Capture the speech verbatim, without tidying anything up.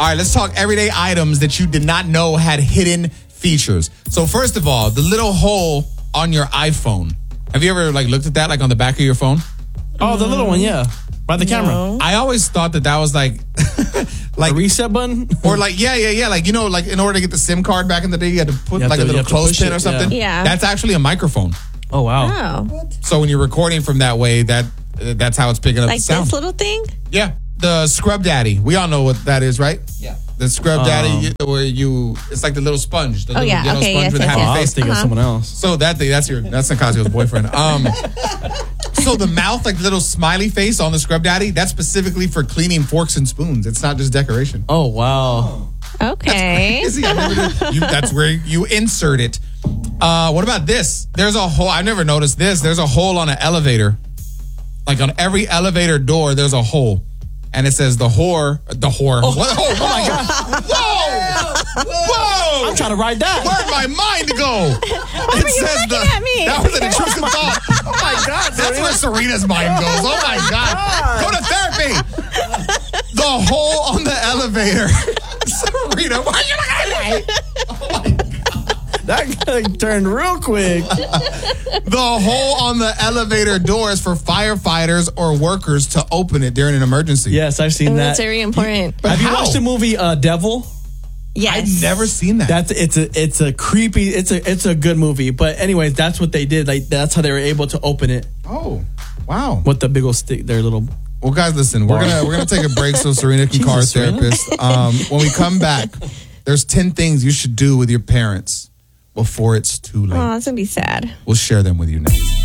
All right, let's talk everyday items that you did not know had hidden features. So first of all, the little hole on your iPhone. Have you ever like looked at that like on the back of your phone? Oh, the little one, yeah. By the camera. No. I always thought that that was like like a reset button? or like yeah, yeah, yeah, like you know like in order to get the SIM card back in the day you had to put You have like to- a you little have to push clothespin it, or something. yeah. Yeah. That's actually a microphone. Oh, wow. Oh. So when you're recording from that way, that uh, that's how it's picking up Like the sound. this little thing? Yeah. The Scrub Daddy. We all know what that is, right? Yeah. The Scrub Um, Daddy, you- where you, it's like the little sponge. The Oh, little yeah. yellow Okay, sponge yes, with a yes, happy Oh, I face. was thinking of Uh-huh. someone else. So that thing, that's your, that's Nicasio's boyfriend. Um, so the mouth, like the little smiley face on the Scrub Daddy, that's specifically for cleaning forks and spoons. It's not just decoration. Oh, wow. Okay. Crazy. I never did- you, that's where you insert it. Uh, what about this? There's a hole. I've never noticed this. There's a hole on an elevator. Like on every elevator door, there's a hole. And it says the whore, the whore. Oh, what? Oh, oh my God. Whoa. Whoa. I'm trying to ride that. Where'd my mind go? Why were you looking at me? That was an intrusive thought. Oh my God. That's where Serena's mind goes. Oh my God. Go to therapy. The hole on the elevator. Serena, why are you looking at me? Oh my God. That guy turned real quick. The hole on the elevator door is for firefighters or workers to open it during an emergency. Yes, I've seen And that. that's very important. But Have you how? watched the movie uh, Devil? Yes. I've never seen that. That's it's a it's a creepy it's a it's a good movie. But anyways, that's what they did. Like that's how they were able to open it Oh, wow. with the big old stick. Their little. Well, guys, listen, we're gonna we're gonna take a break so Serena can call her Jesus, Serena. therapist. Um, when we come back, there's ten things you should do with your parents before it's too late. Oh, that's going to be sad. We'll share them with you next.